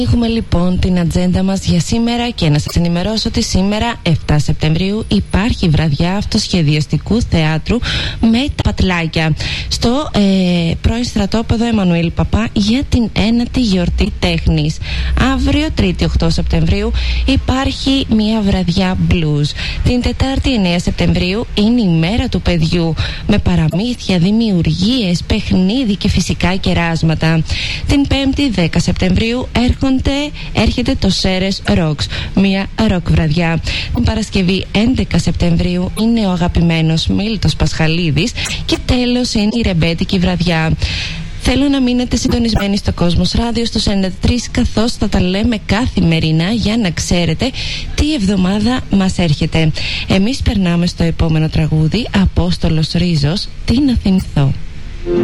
Έχουμε λοιπόν την ατζέντα μας για σήμερα και να σας ενημερώσω ότι σήμερα 7 Σεπτεμβρίου υπάρχει βραδιά αυτοσχεδιαστικού θεάτρου με τα πατλάκια στο πρώην στρατόπεδο Εμμανουήλ Παπά για την 9η γιορτή τέχνης. Αύριο 3η 8 Σεπτεμβρίου υπάρχει μια βραδιά blues. Την Τετάρτη 9 Σεπτεμβρίου είναι η μέρα του παιδιού με παραμύθια, δημιουργίες, παιχνίδι και φυσικά κεράσματα. Την 5η 10 Σεπτεμβρίου έρχεται το Ceres Rocks, μια ροκ βραδιά. Την Παρασκευή 11 Σεπτεμβρίου είναι ο αγαπημένος Μίλτος Πασχαλίδης και τέλος είναι η ρεμπέτικη βραδιά. Θέλω να μείνετε συντονισμένοι στο Κόσμος Ράδιο στο 93, καθώς θα τα λέμε καθημερινά για να ξέρετε τι εβδομάδα μας έρχεται. Εμείς περνάμε στο επόμενο τραγούδι, Απόστολος Ρίζος, τι να θυμηθώ.